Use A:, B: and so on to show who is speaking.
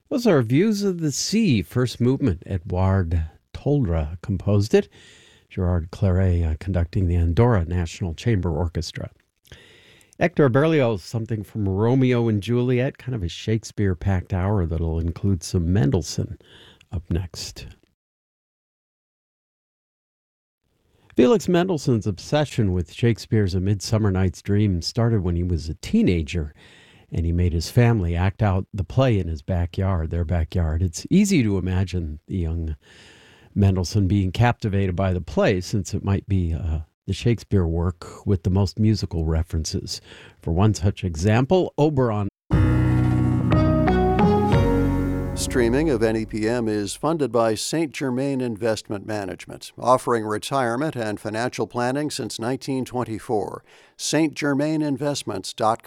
A: Those are Views of the Sea, first movement. Edouard Toldra composed it. Gerard Claret conducting the Andorra National Chamber Orchestra. Hector Berlioz, something from Romeo and Juliet, kind of a Shakespeare-packed hour that'll include some Mendelssohn up next. Felix Mendelssohn's obsession with Shakespeare's A Midsummer Night's Dream started when he was a teenager, and he made his family act out the play in his backyard, their backyard. It's easy to imagine the young Mendelssohn being captivated by the play, since it might be the Shakespeare work with the most musical references. For one such example, Oberon.
B: Streaming of NEPM is funded by St. Germain Investment Management, offering retirement and financial planning since 1924. stgermaininvestments.com